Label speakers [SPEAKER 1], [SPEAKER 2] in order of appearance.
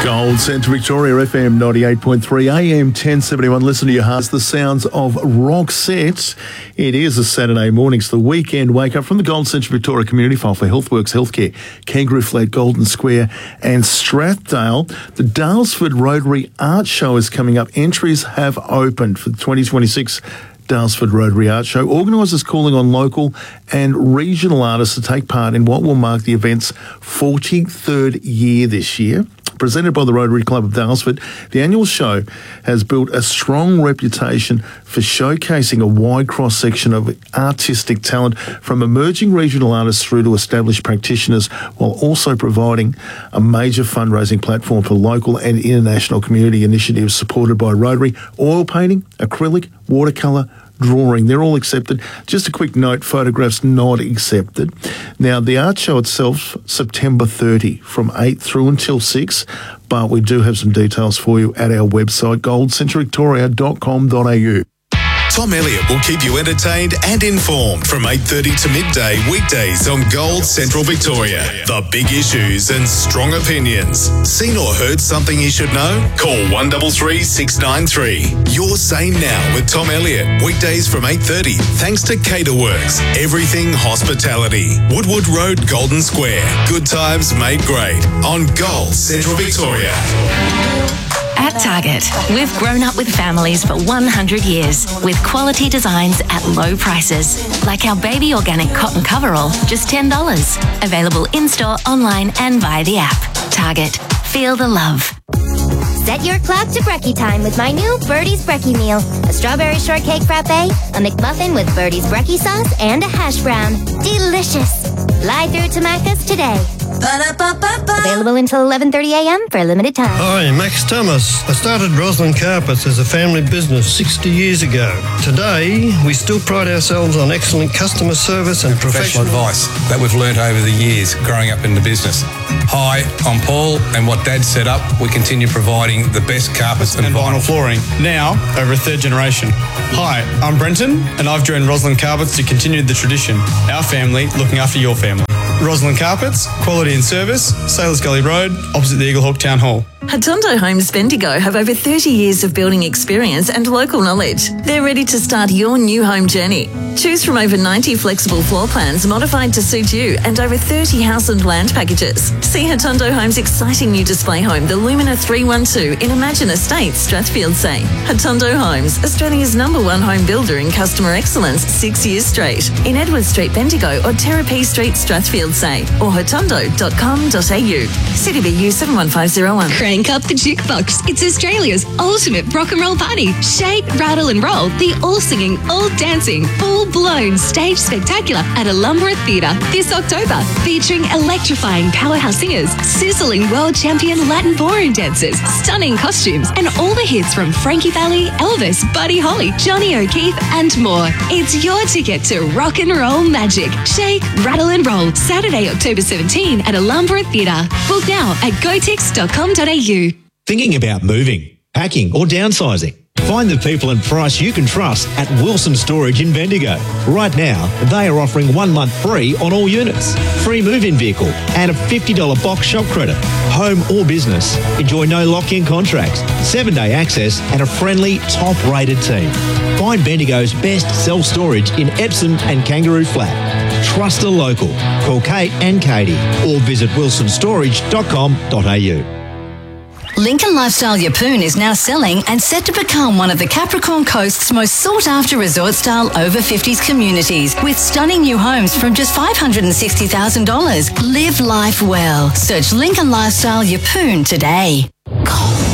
[SPEAKER 1] Gold Central Victoria, FM 98.3, AM 1071. Listen to your hearts, the sounds of Roxette. It is a Saturday morning, it's the weekend wake up from the Gold Central Victoria Community File for Healthworks Healthcare, Kangaroo Flat, Golden Square and Strathdale. The Daylesford Rotary Art Show is coming up. Entries have opened for the 2026 Daylesford Rotary Art Show. Organisers calling on local and regional artists to take part in what will mark the event's 43rd year this year. Presented by the Rotary Club of Daylesford, the annual show has built a strong reputation for showcasing a wide cross-section of artistic talent from emerging regional artists through to established practitioners, while also providing a major fundraising platform for local and international community initiatives supported by Rotary. Oil painting, acrylic, watercolour, drawing, they're all accepted. Just a quick note, photographs not accepted. Now, the art show itself, September 30 from 8 through until 6, but we do have some details for you at our website, goldcentralvictoria.com.au.
[SPEAKER 2] Tom Elliott will keep you entertained and informed from 8:30 to midday weekdays on Gold Central Victoria. The big issues and strong opinions. Seen or heard something you should know? Call 133 693. Your Say Now with Tom Elliott. Weekdays from 8:30. Thanks to Caterworks. Everything Hospitality. Woodwood Road, Golden Square. Good times made great on Gold Central Victoria.
[SPEAKER 3] At Target, we've grown up with families for 100 years with quality designs at low prices, like our baby organic cotton coverall, just $10. Available in-store, online and via the app. Target. Feel the love.
[SPEAKER 4] Set your clock to brekkie time with my new Birdie's Brekkie meal. A strawberry shortcake frappe, a McMuffin with Birdie's Brekkie sauce, and a hash brown. Delicious. Fly through to Macca's today. Available until 11:30 a.m. for a limited time.
[SPEAKER 5] Hi, Max Thomas. I started Roslyn Carpets as a family business 60 years ago. Today, we still pride ourselves on excellent customer service and professional
[SPEAKER 6] advice that we've learnt over the years growing up in the business. Hi, I'm Paul, and what Dad set up, we continue providing the best carpets and vinyl flooring, now over a third generation. Hi, I'm Brenton, and I've joined Roslyn Carpets to continue the tradition. Our family looking after your family. Roslyn Carpets, quality and service, Sailors Gully Road, opposite the Eaglehawk Town Hall.
[SPEAKER 7] Hatondo Homes Bendigo have over 30 years of building experience and local knowledge. They're ready to start your new home journey. Choose from over 90 flexible floor plans modified to suit you and over 30 house and land packages. See Hatondo Homes' exciting new display home, the Lumina 312 in Imagine Estates, Strathfield Say. Hatondo Homes, Australia's #1 home builder in customer excellence 6 years straight. In Edward Street, Bendigo or Terrapee Street, Strathfield Say or hatondo.com.au. CDBU 71501.
[SPEAKER 8] Crank up the jukebox. It's Australia's ultimate rock and roll party. Shake, rattle and roll. The all-singing, all-dancing, full-blown stage spectacular at Alumbra Theatre this October, featuring electrifying powerhouse singers, sizzling world champion Latin ballroom dancers, stunning costumes, and all the hits from Frankie Valli, Elvis, Buddy Holly, Johnny O'Keefe, and more. It's your ticket to rock and roll magic. Shake, rattle and roll. Saturday, October 17 at Alumbra Theatre. Book now at gotix.com.au.
[SPEAKER 9] Thinking about moving, packing or downsizing? Find the people and price you can trust at Wilson Storage in Bendigo. Right now, they are offering 1 month free on all units, free move-in vehicle and a $50 box shop credit. Home or business, enjoy no lock-in contracts, 7-day access and a friendly, top-rated team. Find Bendigo's best self-storage in Epsom and Kangaroo Flat. Trust a local. Call Kate and Katie or visit wilsonstorage.com.au.
[SPEAKER 3] Lincoln Lifestyle Yeppoon is now selling and set to become one of the Capricorn Coast's most sought-after resort-style over-50s communities with stunning new homes from just $560,000. Live life well. Search Lincoln Lifestyle Yeppoon today.